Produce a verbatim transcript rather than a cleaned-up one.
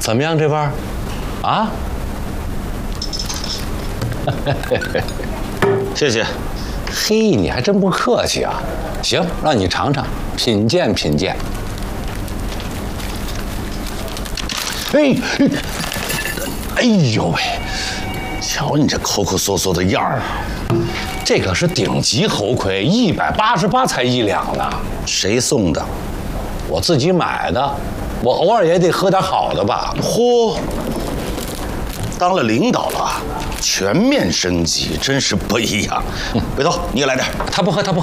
怎么样这味儿？啊？ 谢谢。 嘿，你还真不客气啊！行，让你尝尝，品鉴品鉴。哎，哎呦喂！ 瞧你这抠抠搜搜的样儿， 这可是顶级猴魁，一百八十八才一两呢。 谁送的？ 我自己买的。我偶尔也得喝点好的吧。 嚯！当了领导了，全面升级，真是不一样。回头你也来点。 他不喝，他不喝。